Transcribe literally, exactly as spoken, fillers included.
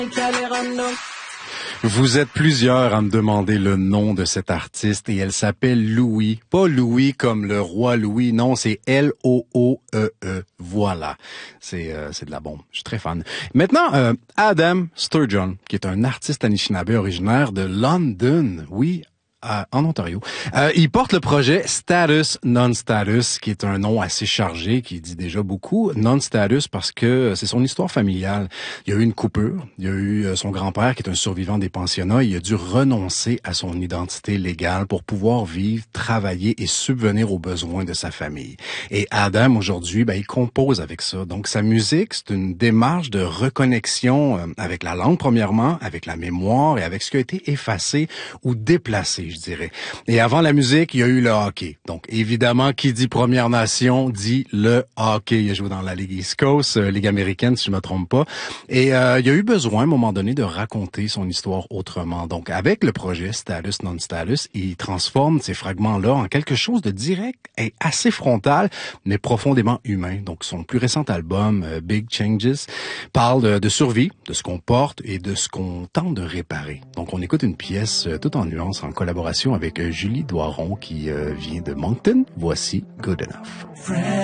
Vous êtes plusieurs à me demander le nom de cette artiste et elle s'appelle Louis. Pas Louis comme le roi Louis, non, c'est L O O E E. Voilà, c'est euh, c'est de la bombe. Je suis très fan. Maintenant, euh, Adam Sturgeon, qui est un artiste Anishinaabe originaire de London, oui, Euh, en Ontario. Euh, il porte le projet Status Non-Status, qui est un nom assez chargé, qui dit déjà beaucoup. Non-Status parce que c'est son histoire familiale. Il y a eu une coupure. Il y a eu euh, son grand-père, qui est un survivant des pensionnats. Il a dû renoncer à son identité légale pour pouvoir vivre, travailler et subvenir aux besoins de sa famille. Et Adam, aujourd'hui, ben, il compose avec ça. Donc, sa musique, c'est une démarche de reconnexion euh, avec la langue, premièrement, avec la mémoire et avec ce qui a été effacé ou déplacé, je dirais. Et avant la musique, il y a eu le hockey. Donc, évidemment, qui dit Première Nation dit le hockey. Il a joué dans la Ligue East Coast, euh, Ligue américaine, si je me trompe pas. Et euh, il a eu besoin, à un moment donné, de raconter son histoire autrement. Donc, avec le projet Status Non-Status, il transforme ces fragments-là en quelque chose de direct et assez frontal, mais profondément humain. Donc, son plus récent album, euh, Big Changes, parle de, de survie, de ce qu'on porte et de ce qu'on tente de réparer. Donc, on écoute une pièce euh, toute en nuances, en collaboration avec Julie Doiron qui euh, vient de Moncton. Voici Good Enough.